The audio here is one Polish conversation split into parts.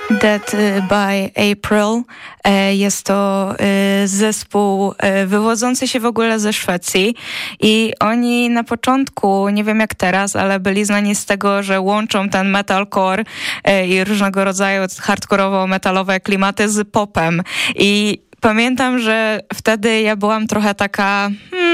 Dead by April. Jest to zespół wywodzący się w ogóle ze Szwecji i oni na początku, nie wiem jak teraz, ale byli znani z tego, że łączą ten metalcore i różnego rodzaju hardkorowo-metalowe klimaty z popem. I pamiętam, że wtedy ja byłam trochę taka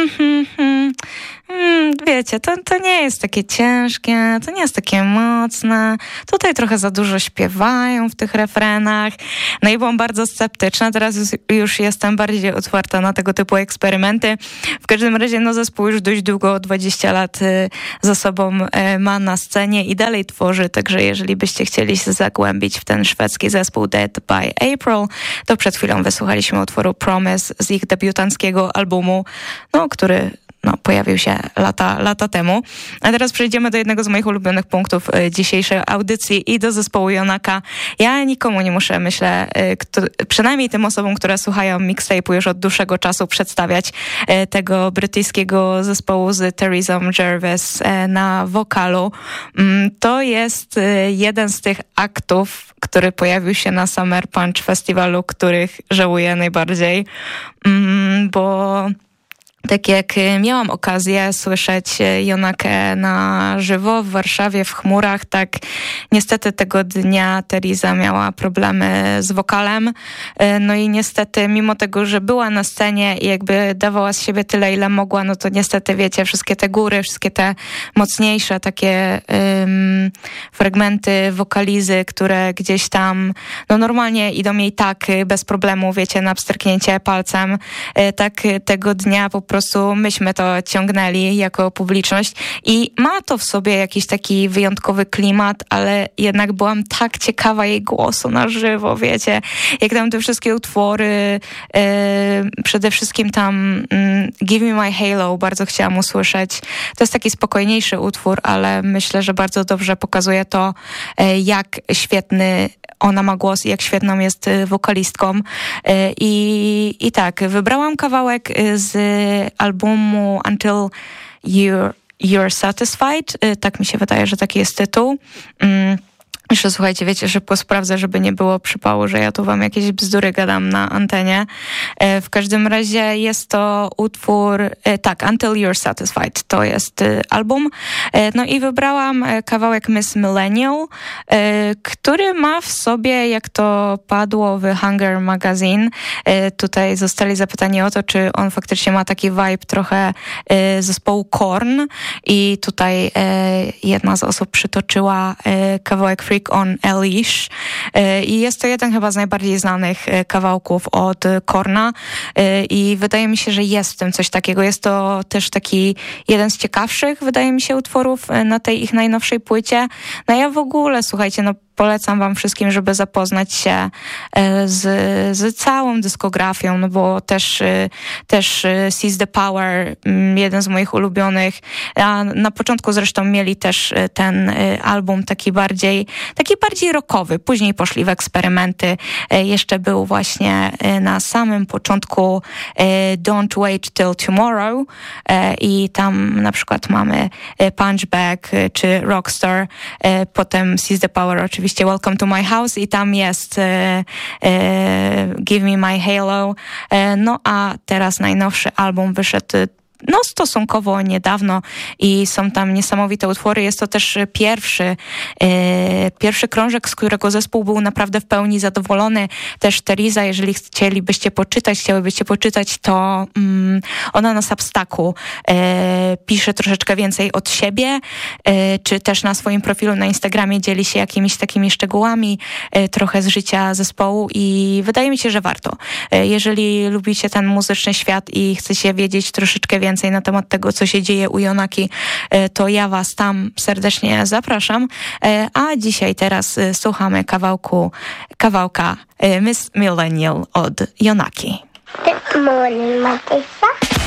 wiecie, to nie jest takie ciężkie, to nie jest takie mocne. Tutaj trochę za dużo śpiewają w tych refrenach. No i byłam bardzo sceptyczna. Teraz już jestem bardziej otwarta na tego typu eksperymenty. W każdym razie zespół już dość długo, 20 lat za sobą ma na scenie i dalej tworzy. Także jeżeli byście chcieli się zagłębić w ten szwedzki zespół Dead by April, to przed chwilą wysłuchaliśmy utworu Promise z ich debiutanckiego albumu, który pojawił się lata temu. A teraz przejdziemy do jednego z moich ulubionych punktów dzisiejszej audycji i do zespołu Jonaka. Ja nikomu nie muszę, myślę, przynajmniej tym osobom, które słuchają mixtape'u już od dłuższego czasu, przedstawiać tego brytyjskiego zespołu z Theresa Jervis na wokalu. To jest jeden z tych aktów, który pojawił się na Summer Punch Festiwalu, których żałuję najbardziej, bo tak jak miałam okazję słyszeć Jonakę na żywo w Warszawie w chmurach, tak niestety tego dnia Theresa miała problemy z wokalem. No i niestety mimo tego, że była na scenie i jakby dawała z siebie tyle, ile mogła, no to niestety wiecie, wszystkie te góry, wszystkie te mocniejsze takie fragmenty wokalizy, które gdzieś tam normalnie idą jej tak bez problemu, wiecie, na pstryknięcie palcem. Tak tego dnia po prostu myśmy to ciągnęli jako publiczność i ma to w sobie jakiś taki wyjątkowy klimat, ale jednak byłam tak ciekawa jej głosu na żywo, wiecie, jak tam te wszystkie utwory, przede wszystkim tam Give Me My Halo bardzo chciałam usłyszeć. To jest taki spokojniejszy utwór, ale myślę, że bardzo dobrze pokazuje to, jak świetny ona ma głos i jak świetną jest wokalistką. I tak, wybrałam kawałek z albumu Until You're Satisfied. Tak mi się wydaje, że taki jest tytuł. Jeszcze słuchajcie, wiecie, szybko sprawdzę, żeby nie było przypału, że ja tu wam jakieś bzdury gadam na antenie. W każdym razie jest to utwór, tak, Until You're Satisfied, to jest album. No i wybrałam kawałek Miss Millennial, który ma w sobie, jak to padło w Hunger Magazine, tutaj zostali zapytani o to, czy on faktycznie ma taki vibe trochę zespołu Korn i tutaj jedna z osób przytoczyła kawałek Freak on a Leash i jest to jeden chyba z najbardziej znanych kawałków od Korna i wydaje mi się, że jest w tym coś takiego. Jest to też taki jeden z ciekawszych, wydaje mi się, utworów na tej ich najnowszej płycie. No ja w ogóle, słuchajcie, polecam wam wszystkim, żeby zapoznać się z całą dyskografią, no bo też Seize the Power, jeden z moich ulubionych. A na początku zresztą mieli też ten album taki bardziej rockowy. Później poszli w eksperymenty. Jeszcze był właśnie na samym początku Don't Wait Till Tomorrow i tam na przykład mamy Punchback czy Rockstar. Potem Seize the Power oczywiście Welcome to My House i tam jest Give Me My Halo. No a teraz najnowszy album wyszedł stosunkowo niedawno i są tam niesamowite utwory. Jest to też pierwszy krążek, z którego zespół był naprawdę w pełni zadowolony. Też Theresa, jeżeli chciałybyście poczytać, to ona na Substacku pisze troszeczkę więcej od siebie, czy też na swoim profilu na Instagramie dzieli się jakimiś takimi szczegółami, trochę z życia zespołu i wydaje mi się, że warto. Jeżeli lubicie ten muzyczny świat i chcecie wiedzieć troszeczkę więcej na temat tego, co się dzieje u Jonaki, to ja was tam serdecznie zapraszam. A dzisiaj teraz słuchamy kawałka Miss Millennial od Jonaki. Good morning, Matysa.